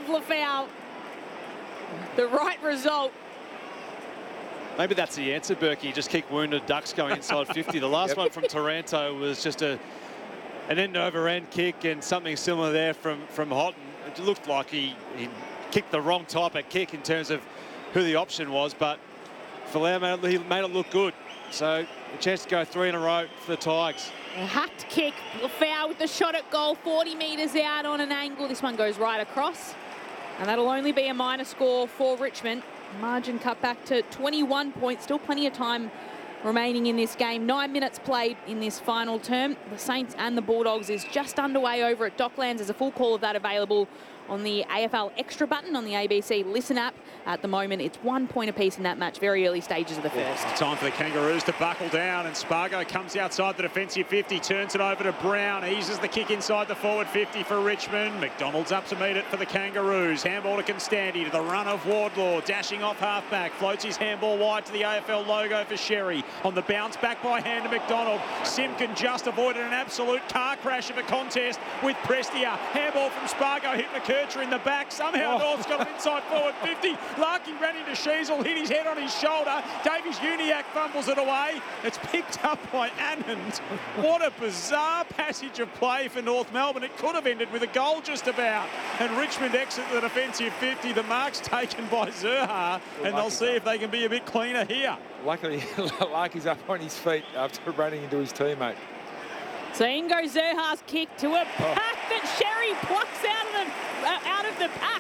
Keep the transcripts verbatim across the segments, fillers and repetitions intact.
Lafau. The right result. Maybe that's the answer, Berkey. Just kick wounded ducks going inside fifty. The last yep. one from Taranto was just a an end-over-end kick, and something similar there from, from Houghton. It looked like he, he kicked the wrong type of kick in terms of who the option was, but Folau made it, he made it look good. So a chance to go three in a row for the Tigers. A hacked kick. Lafau with the shot at goal, forty metres out on an angle. This one goes right across. And that'll only be a minor score for Richmond. Margin cut back to twenty-one points. Still plenty of time remaining in this game. Nine minutes played in this final term. The Saints and the Bulldogs is just underway over at Docklands. There's a full call of that available on the A F L Extra button on the A B C Listen app. At the moment, it's one point apiece in that match, very early stages of the first. Yeah, time for the Kangaroos to buckle down, and Spargo comes outside the defensive fifty, turns it over to Brown, eases the kick inside the forward fifty for Richmond. McDonald's up to meet it for the Kangaroos. Handball to Constanti, to the run of Wardlaw, dashing off halfback, floats his handball wide to the A F L logo for Sherry. On the bounce back by hand to McDonald. Simpkin just avoided an absolute car crash of a contest with Prestia. Handball from Spargo, hit McKercher in the back. Somehow oh. North's got an inside forward fifty. Larky ran into Sheasel, hit his head on his shoulder. Davies Uniacke fumbles it away. It's picked up by Anand. What a bizarre passage of play for North Melbourne. It could have ended with a goal just about. And Richmond exit the defensive fifty. The mark's taken by Zurhaar, and they'll see if they can be a bit cleaner here. Luckily, Larky's up on his feet after running into his teammate. So in goes Zurhaar's kick to a pack oh. that Sherry plucks out of the, uh, out of the pack.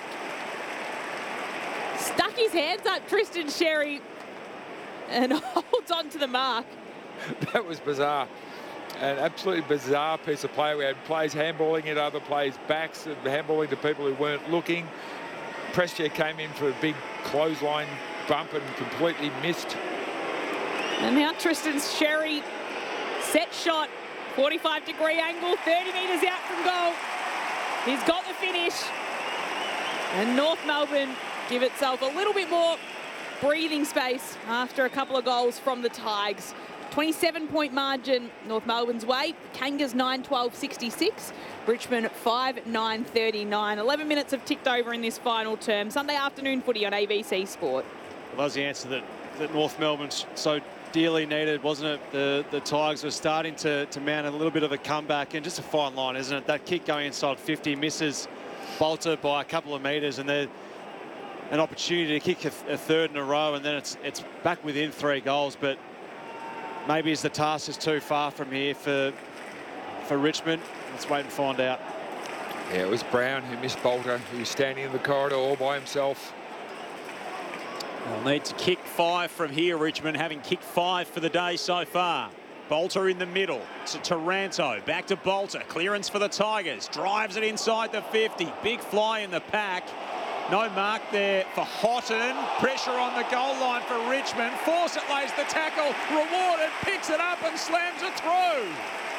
Stuck his hands up, Tristan Sherry, and holds on to the mark. That was bizarre. An absolutely bizarre piece of play. We had players handballing at other players' backs, and handballing to people who weren't looking. Prestia came in for a big clothesline bump and completely missed. And now Tristan Sherry, set shot, forty-five degree angle, thirty metres out from goal. He's got the finish. And North Melbourne give itself a little bit more breathing space after a couple of goals from the Tigers. twenty-seven point margin North Melbourne's way. Kangas nine twelve sixty-six. Richmond five nine thirty-nine. eleven minutes have ticked over in this final term. Sunday afternoon footy on A B C Sport. Well, that was the answer that, that North Melbourne so dearly needed, wasn't it? The the Tigers were starting to, to mount a little bit of a comeback, and just a fine line, isn't it? That kick going inside fifty misses Bolter by a couple of metres, and they're an opportunity to kick a, a third in a row, and then it's it's back within three goals. But maybe as the task is too far from here for for Richmond. Let's wait and find out. Yeah, it was Brown who missed Bolter, who was standing in the corridor all by himself. They'll need to kick five from here, Richmond, having kicked five for the day so far. Bolter in the middle to Taranto, back to Bolter, clearance for the Tigers, drives it inside the fifty, big fly in the pack. No mark there for Houghton. Pressure on the goal line for Richmond. Fawcett lays the tackle. Rewarded, picks it up and slams it through.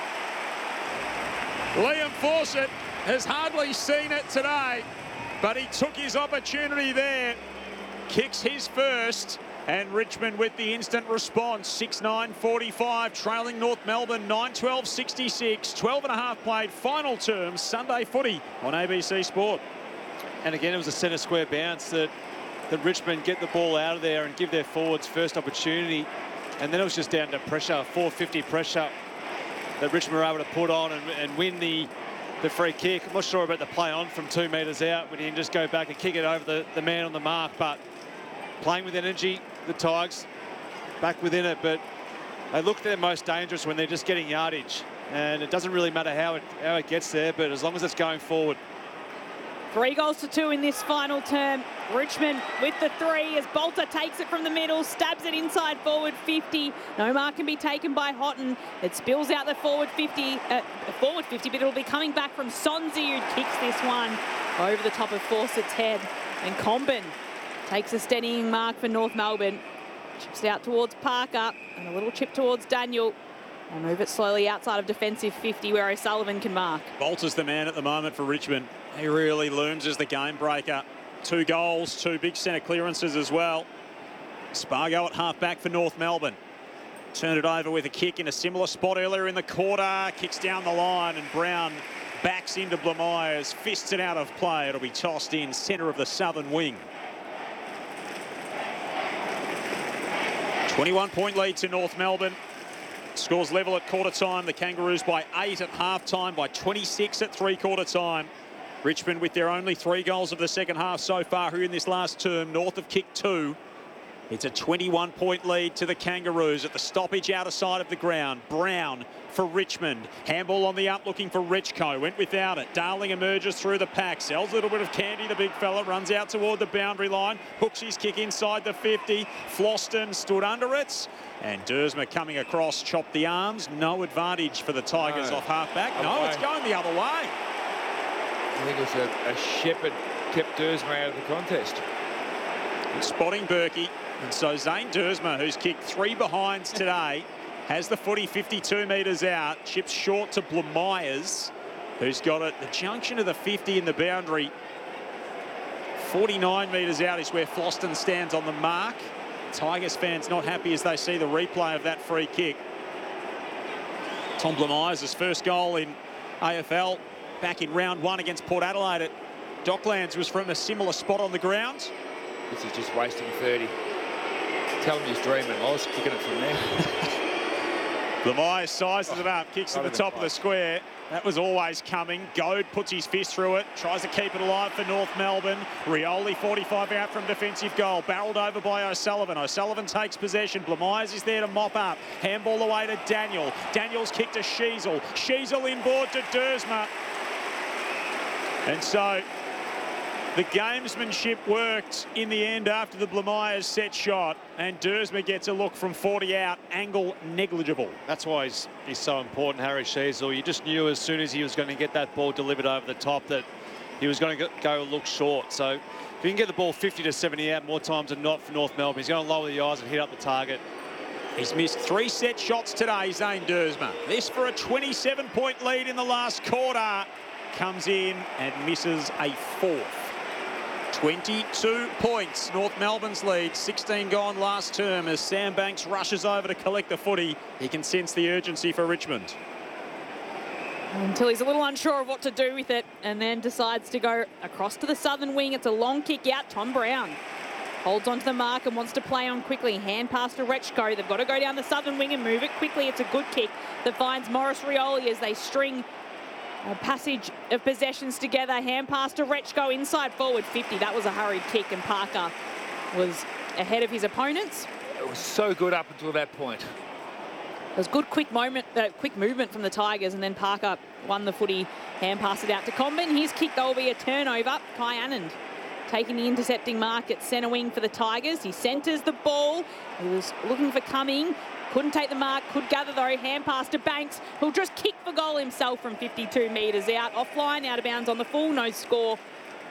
Liam Fawcett has hardly seen it today, but he took his opportunity there. Kicks his first, and Richmond with the instant response. six nine forty-five, trailing North Melbourne nine twelve sixty-six. twelve and a half played, final term, Sunday footy on A B C Sport. And again, it was a centre square bounce that, that Richmond get the ball out of there and give their forwards first opportunity. And then it was just down to pressure, four fifty pressure that Richmond were able to put on and, and win the, the free kick. I'm not sure about the play on from two metres out when you can just go back and kick it over the, the man on the mark. But playing with energy, the Tigers back within it. But they look their most dangerous when they're just getting yardage. And it doesn't really matter how it, how it gets there, but as long as it's going forward. Three goals to two in this final term. Richmond with the three as Bolter takes it from the middle, stabs it inside forward fifty. No mark can be taken by Houghton. It spills out the forward fifty, uh, forward fifty, but it'll be coming back from Sonzi, who kicks this one over the top of Fawcett's head. And Comben takes a steadying mark for North Melbourne. Chips it out towards Parker, and a little chip towards Daniel. And move it slowly outside of defensive fifty where O'Sullivan can mark. Bolter's the man at the moment for Richmond. He really looms as the game breaker. Two goals, two big centre clearances as well. Spargo at half back for North Melbourne. Turned it over with a kick in a similar spot earlier in the quarter. Kicks down the line, and Brown Backs into Blamires, fists it out of play. It'll be tossed in centre of the southern wing. twenty-one point lead to North Melbourne. Scores level at quarter time. The Kangaroos by eight at half time, by twenty-six at three quarter time. Richmond with their only three goals of the second half so far here in this last term. North have kicked two. It's a twenty-one point lead to the Kangaroos at the stoppage outer side of the ground. Brown for Richmond. Handball on the up looking for Richco. Went without it. Darling emerges through the pack. Sells a little bit of candy, the big fella. Runs out toward the boundary line. Hooks his kick inside the fifty. Floston stood under it. And Dersma coming across, chopped the arms. No advantage for the Tigers No. off half back. No, Other it's way. going the other way. I think it was a, a Shepherd kept Dersma out of the contest. Spotting Berkey. And so Zane Dersma, who's kicked three behinds today, has the footy fifty-two metres out. Chips short to Blamires, who's got it. The junction of the fifty in the boundary. forty-nine metres out is where Floston stands on the mark. Tigers fans not happy as they see the replay of that free kick. Tom Blamires' first goal in A F L back in round one against Port Adelaide at Docklands was from a similar spot on the ground. This is just wasting thirty. Tell him he's dreaming. I was kicking it from there. Blamires sizes it up, kicks to the top of the square. That was always coming. Goad puts his fist through it, tries to keep it alive for North Melbourne. Rioli, forty-five out from defensive goal. Barreled over by O'Sullivan. O'Sullivan takes possession. Blamires is there to mop up. Handball away to Daniel. Daniel's kick to Sheasel. Sheasel inboard to Dersma. And so the gamesmanship worked in the end after the Blamires set shot, and Dersma gets a look from forty out, angle negligible. That's why he's, he's so important, Harry Sheasel. You just knew as soon as he was going to get that ball delivered over the top that he was going to go look short. So if you can get the ball fifty to seventy out more times than not for North Melbourne, he's going to lower the eyes and hit up the target. He's missed three set shots today, Zane Dersma. This for a twenty-seven point lead in the last quarter. Comes in and misses a fourth. twenty-two points, North Melbourne's lead, sixteen gone last term as Sam Banks rushes over to collect the footy. He can sense the urgency for Richmond. Until he's a little unsure of what to do with it and then decides to go across to the southern wing. It's a long kick out. Tom Brown holds onto the mark and wants to play on quickly. Hand pass to Rechko. They've got to go down the southern wing and move it quickly. It's a good kick that finds Morris Rioli as they string a passage of possessions together. Hand pass to Rechko inside forward fifty. That was a hurried kick and Parker was ahead of his opponents. It was so good up until that point. It was good quick moment, uh, quick movement from the Tigers, and then Parker won the footy. Hand passed it out to Comben. His kick goal will be a turnover. Kai Anand taking the intercepting mark at centre wing for the Tigers. He centres the ball. He was looking for Cumming. Couldn't take the mark, could gather though. Hand pass to Banks, who'll just kick for goal himself from fifty-two metres out. Offline, out of bounds on the full, no score.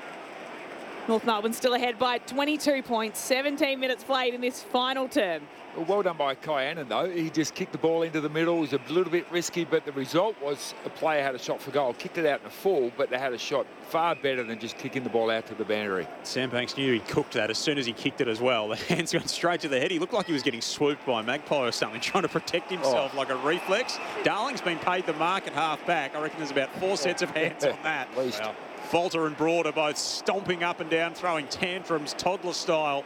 North Melbourne still ahead by twenty-two points, seventeen minutes played in this final term. Well, well done by Kai Anand, though. He just kicked the ball into the middle. It was a little bit risky, but the result was a player had a shot for goal. Kicked it out in a full, but they had a shot far better than just kicking the ball out to the boundary. Sam Banks knew he cooked that as soon as he kicked it as well. The hands went straight to the head. He looked like he was getting swooped by a magpie or something, trying to protect himself Oh. like a reflex. Darling's been paid the mark at half back. I reckon there's about four sets of hands on that. At least. Wow. Falter and Broad are both stomping up and down, throwing tantrums, toddler style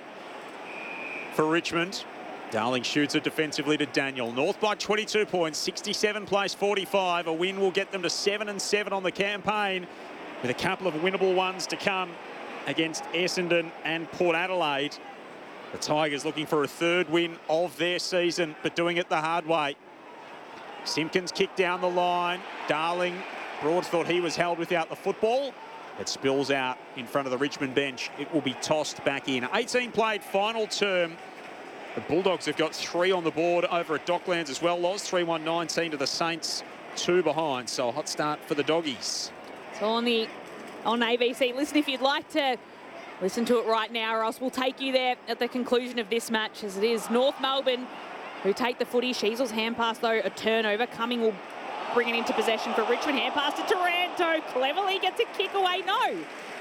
for Richmond. Darling shoots it defensively to Daniel. North by twenty-two points, sixty-seven place forty-five. A win will get them to seven and seven on the campaign, with a couple of winnable ones to come against Essendon and Port Adelaide. The Tigers looking for a third win of their season, but doing it the hard way. Simpkins kicked down the line. Darling, Broad thought he was held without the football. It spills out in front of the Richmond bench. It will be tossed back in. eighteen played final term. The Bulldogs have got three on the board over at Docklands as well. Loz three one nineteen to the Saints, two behind. So a hot start for the Doggies. So on the on A B C, listen if you'd like to listen to it right now, or else we'll take you there at the conclusion of this match, as it is North Melbourne who take the footy. Sheasel's hand pass though, a turnover. Cumming will bring it into possession for Richmond. Hand pass to Taranto. Cleverly gets a kick away. No.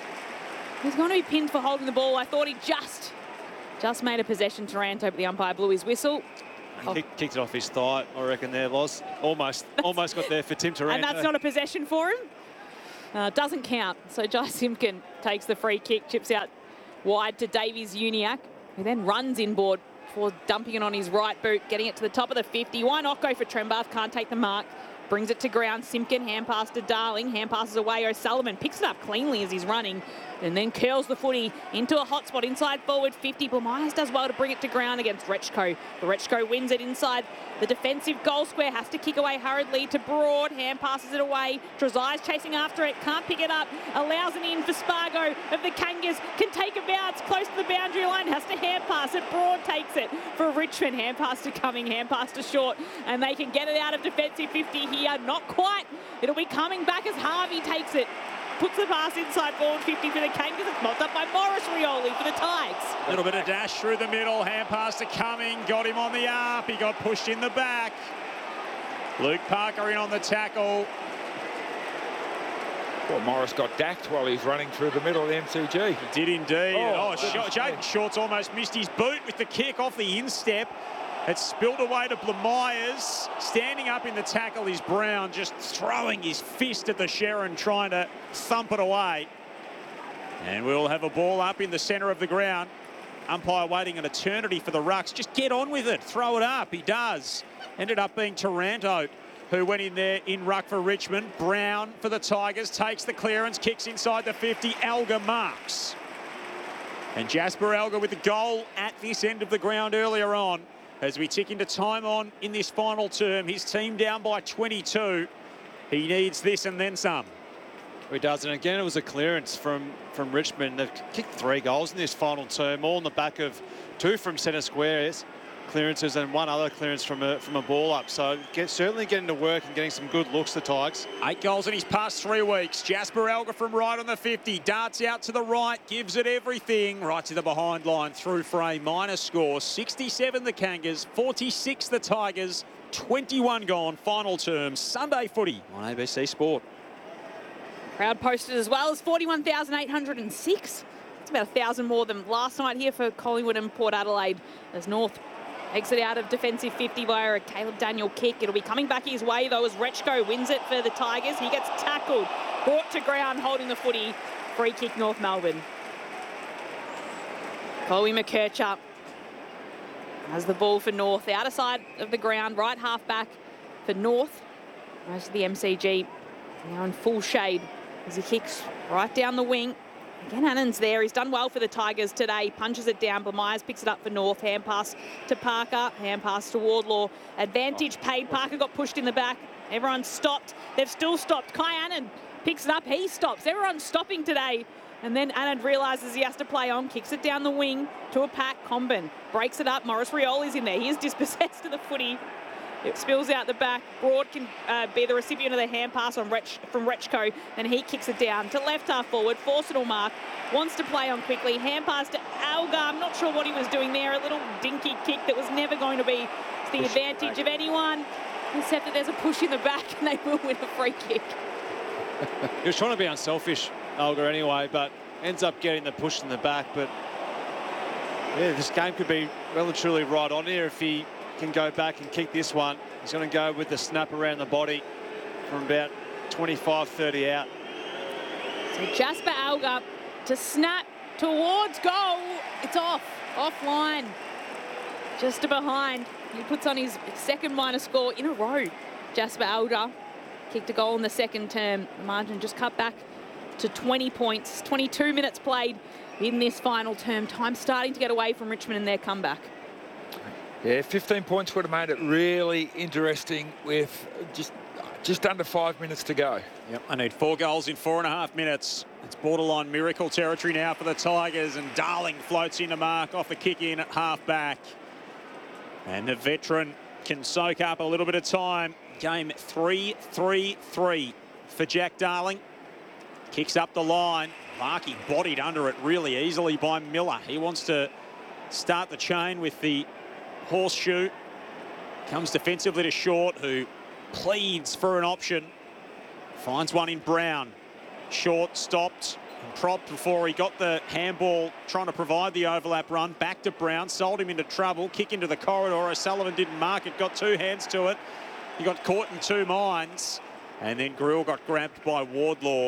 He's going to be pinned for holding the ball. I thought he just, just made a possession, Taranto, but the umpire blew his whistle. He kicked, kicked it off his thigh, I reckon there, Loz. Almost, almost got there for Tim Taranto. And that's not a possession for him? Uh, doesn't count. So Jai Simpkin takes the free kick, chips out wide to Davies Uniacke, who then runs inboard before dumping it on his right boot, getting it to the top of the fifty. Why not go for Trembath? Can't take the mark. Brings it to ground. Simpkin, hand pass to Darling. Hand passes away. O'Sullivan picks it up cleanly as he's running and then curls the footy into a hot spot inside forward fifty. Blamias does well to bring it to ground against Rechko. Rechko wins it inside the defensive goal square. Has to kick away hurriedly to Broad. Hand passes it away. Trezai's chasing after it. Can't pick it up. Allows it in for Spargo of the Kangas. Can take a bounce close to the boundary line. Has to hand pass it. Broad takes it for Richmond. Hand pass to Cumming. Hand pass to Short. And they can get it out of defensive fifty here. Not quite. It'll be coming back as Harvey takes it. Puts the pass inside forward fifty for the Kangas. It's mopped up by Morris Rioli for the Tigers. A little bit of dash through the middle. Hand pass to Cumming. Got him on the up. He got pushed in the back. Luke Parker in on the tackle. Well, Morris got dacked while he was running through the middle of the M C G. He did indeed. Oh, Oh, Sh- Jaden Short's almost missed his boot with the kick off the instep. It's spilled away to Blamias. Standing up in the tackle is Brown, just throwing his fist at the Sherrin, trying to thump it away. And we'll have a ball up in the centre of the ground. Umpire waiting an eternity for the rucks. Just get on with it. Throw it up. He does. Ended up being Taranto who went in there in ruck for Richmond. Brown for the Tigers takes the clearance, kicks inside the fifty. Alga marks. And Jasper Alga with the goal at this end of the ground earlier on. As we tick into time on in this final term, his team down by twenty-two. He needs this and then some. He does, and again, it was a clearance from, from Richmond. They've kicked three goals in this final term, all in the back of two from centre squares clearances and one other clearance from a, from a ball up. So get, certainly getting to work and getting some good looks, the Tigers. Eight goals in his past three weeks. Jasper Alga from right on the fifty. Darts out to the right, gives it everything. Right to the behind line, through frame, minus score. sixty-seven the Kangas, forty-six the Tigers. twenty-one gone, final term. Sunday footy on A B C Sport. Crowd posted as well as forty-one thousand eight hundred six. It's about a thousand more than last night here for Collingwood and Port Adelaide as North takes it out of defensive fifty via a Caleb Daniel kick. It'll be coming back his way though as Rechko wins it for the Tigers. He gets tackled, brought to ground, holding the footy. Free kick North Melbourne. Chloe McKercher has the ball for North. The outer side of the ground, right half back for North. Most of the M C G now in full shade as he kicks right down the wing. Again, Annan's there. He's done well for the Tigers today. Punches it down. Blamias picks it up for North. Hand pass to Parker. Hand pass to Wardlaw. Advantage paid. Parker got pushed in the back. Everyone stopped. They've still stopped. Kai Annan picks it up. He stops. Everyone's stopping today. And then Annan realises he has to play on. Kicks it down the wing to a pack. Comben breaks it up. Morris Rioli's in there. He is dispossessed of the footy. It spills out the back. Broad can uh, be the recipient of the hand pass on Rech, from Rechko, and he kicks it down to left half forward. Forcible mark, wants to play on quickly. Hand pass to Alga. I'm not sure what he was doing there. A little dinky kick that was never going to be to the push advantage of anyone, except that there's a push in the back and they will win a free kick. He was trying to be unselfish, Alga, anyway, but ends up getting the push in the back. But yeah, this game could be well and truly right on here if he can go back and kick this one. He's going to go with the snap around the body from about twenty-five thirty out. So Jasper Alga to snap towards goal. It's off, offline, just to behind. He puts on his second minus score in a row. Jasper Alga kicked a goal in the second term. The margin just cut back to twenty points. twenty-two minutes played in this final term. Time starting to get away from Richmond in their comeback. Yeah, fifteen points would have made it really interesting with just just under five minutes to go. Yep, I need four goals in four and a half minutes. It's borderline miracle territory now for the Tigers, and Darling floats into mark off the kick in at half back. And the veteran can soak up a little bit of time. Game three three three for Jack Darling. Kicks up the line. Larkey bodied under it really easily by Miller. He wants to start the chain with the horseshoe. Comes defensively to Short, who pleads for an option. Finds one in Brown. Short stopped and propped before he got the handball, trying to provide the overlap run. Back to Brown, sold him into trouble. Kick into the corridor. O'Sullivan didn't mark it, got two hands to it. He got caught in two minds. And then Grill got grabbed by Wardlaw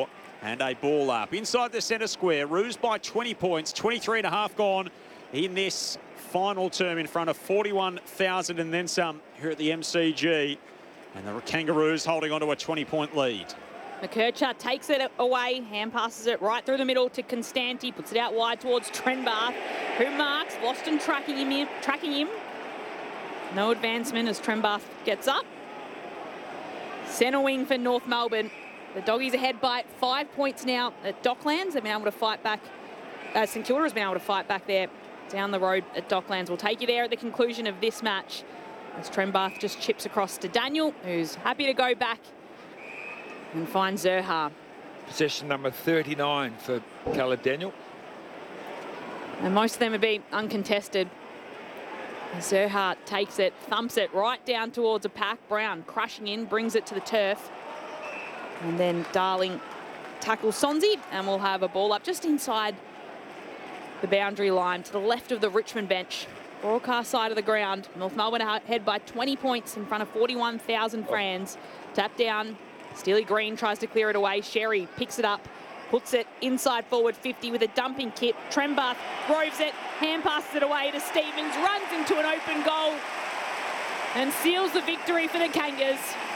and a ball up. Inside the centre square, Roos by twenty points, twenty-three and a half gone in this final term in front of forty-one thousand and then some here at the M C G. And the Kangaroos holding on to a twenty-point lead. McKercher takes it away, hand passes it right through the middle to Constanti, puts it out wide towards Trenbath, who marks. Boston tracking him, in, tracking him. No advancement as Trenbath gets up. Centre wing for North Melbourne. The Doggies ahead by five points now at Docklands. They've been able to fight back. Uh, St Kilda has been able to fight back there down the road at Docklands. We'll take you there at the conclusion of this match as Trenbath just chips across to Daniel, who's happy to go back and find Zurhaar. Possession number thirty-nine for Caleb Daniel. And most of them would be uncontested. Zurhaar takes it, thumps it right down towards a pack. Brown crushing in, brings it to the turf. And then Darling tackles Sonzi, and we'll have a ball up just inside the boundary line to the left of the Richmond bench. Broadcast side of the ground. North Melbourne ahead by twenty points in front of forty-one thousand fans. Tap down. Steely Green tries to clear it away. Sherry picks it up, puts it inside forward fifty with a dumping kick. Trenbath roves it, hand passes it away to Stevens, runs into an open goal and seals the victory for the Kangas.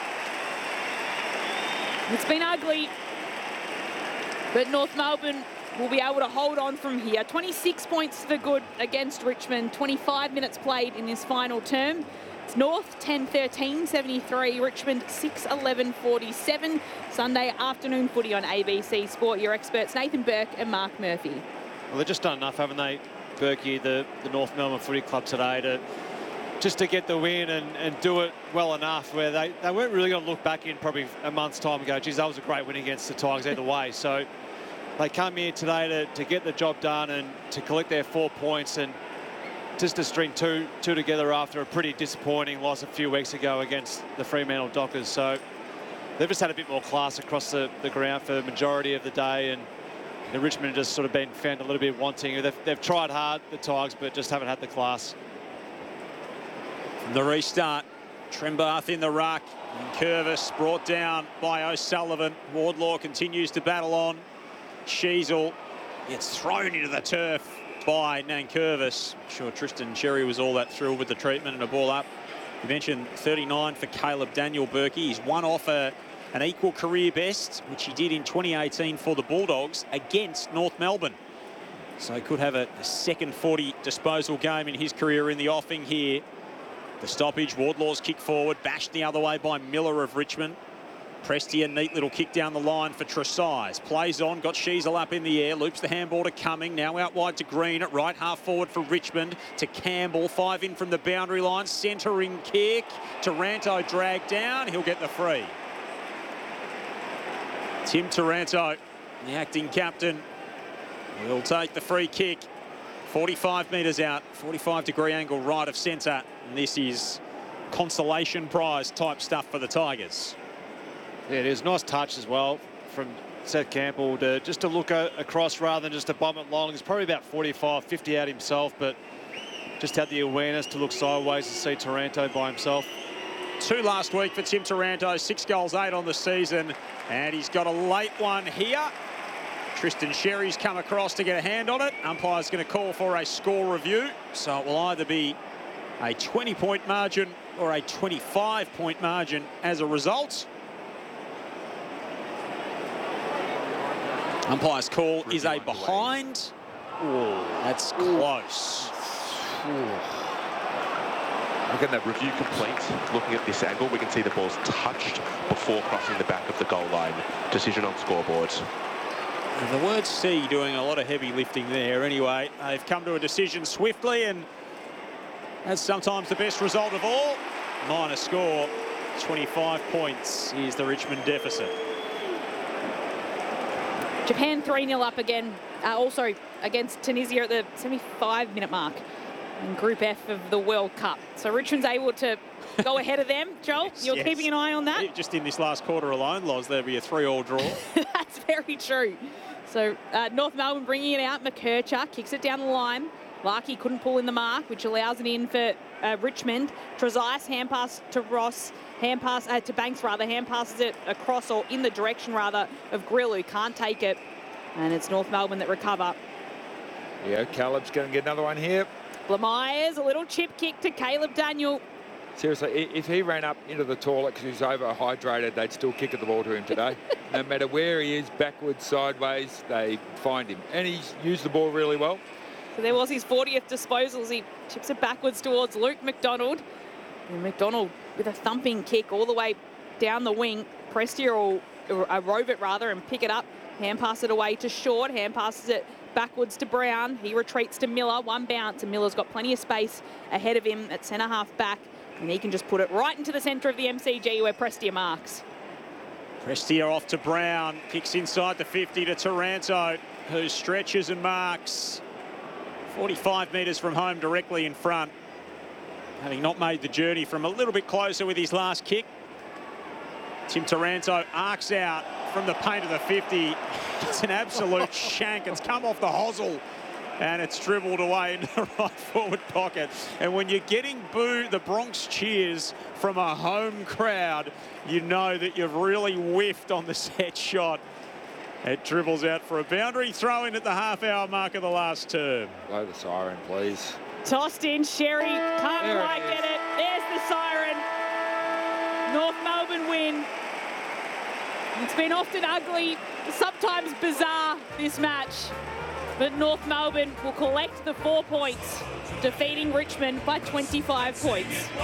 It's been ugly, but North Melbourne will be able to hold on from here. twenty-six points to the good against Richmond. twenty-five minutes played in this final term. It's North ten thirteen seventy-three, Richmond six eleven forty-seven. Sunday afternoon footy on A B C Sport. Your experts Nathan Burke and Mark Murphy. Well, they've just done enough, haven't they, Berkey, the, the North Melbourne Footy Club today, to just to get the win and, and do it well enough where they, they weren't really going to look back in probably a month's time and go, geez, that was a great win against the Tigers either way. So they come here today to, to get the job done and to collect their four points and just to string two two together after a pretty disappointing loss a few weeks ago against the Fremantle Dockers. So they've just had a bit more class across the, the ground for the majority of the day, and the Richmond have just sort of been found a little bit wanting. They've, they've tried hard, the Tigers, but just haven't had the class. From the restart, Trenbath in the ruck, and Curvis brought down by O'Sullivan. Wardlaw continues to battle on. Sheasel gets thrown into the turf by Nankervis. I'm sure Tristan Sherry was all that thrilled with the treatment and a ball up. You mentioned thirty-nine for Caleb Daniel Berkey. He's one off a, an equal career best, which he did in twenty eighteen for the Bulldogs against North Melbourne. So he could have a, a second forty disposal game in his career in the offing here. The stoppage, Wardlaw's kick forward, bashed the other way by Miller of Richmond. Prestia, neat little kick down the line for Tresize. Plays on, got Sheasel up in the air, loops the handball to Cumming, now out wide to Green at right half forward for Richmond, to Campbell, five in from the boundary line, centering kick, Taranto dragged down, he'll get the free. Tim Taranto, the acting captain, will take the free kick, forty-five metres out, forty-five degree angle right of centre, and this is consolation prize type stuff for the Tigers. Yeah, it is. Nice touch as well from Seth Campbell to just to look a, across rather than just to bomb it long. He's probably about forty-five, fifty out himself, but just had the awareness to look sideways and see Taranto by himself. Two last week for Tim Taranto, six goals, eight on the season, and he's got a late one here. Tristan Sherry's come across to get a hand on it. Umpire's going to call for a score review, so it will either be a twenty point margin or a twenty-five point margin as a result. Umpire's call is a behind. Ooh. That's close. Again, that review complete. Looking at this angle, we can see the ball's touched before crossing the back of the goal line. Decision on scoreboard. The word C doing a lot of heavy lifting there. Anyway, they've come to a decision swiftly, and that's sometimes the best result of all. Minor score, twenty-five points is the Richmond deficit. Japan three nil up again, uh, also against Tunisia at the seventy-five minute mark in Group F of the World Cup. So Richmond's able to go ahead of them. Joel, yes, you're yes. keeping an eye on that? Just in this last quarter alone, Loz, there'll be a three all draw. That's very true. So uh, North Melbourne bringing it out. McKercher kicks it down the line. Larkey couldn't pull in the mark, which allows it in for uh, Richmond. Trezise, hand pass to Ross, hand pass uh, to Banks rather, hand passes it across or in the direction rather of Grill, who can't take it. And it's North Melbourne that recover. Yeah, Caleb's going to get another one here. Blamires, a little chip kick to Caleb Daniel. Seriously, if he ran up into the toilet because he's overhydrated, they'd still kick the ball to him today. No matter where he is, backwards, sideways, they find him. And he's used the ball really well. So there was his fortieth disposals. He tips it backwards towards Luke McDonald. And McDonald with a thumping kick all the way down the wing. Prestia will uh, rove it rather and pick it up. Hand pass it away to Short. Hand passes it backwards to Brown. He retreats to Miller. One bounce, and Miller's got plenty of space ahead of him at centre half back. And he can just put it right into the centre of the M C G where Prestia marks. Prestia off to Brown. Kicks inside the fifty to Taranto, who stretches and marks. forty-five metres from home, directly in front. Having not made the journey from a little bit closer with his last kick. Tim Taranto arcs out from the paint of the fifty. It's an absolute shank. It's come off the hosel and it's dribbled away into the right forward pocket. And when you're getting booed, the Bronx cheers from a home crowd, you know that you've really whiffed on the set shot. It dribbles out for a boundary throw in at the half-hour mark of the last term. Blow the siren, please. Tossed in, Sherry can't There it quite is. get it. There's the siren. North Melbourne win. It's been often ugly, sometimes bizarre, this match. But North Melbourne will collect the four points, defeating Richmond by twenty-five points.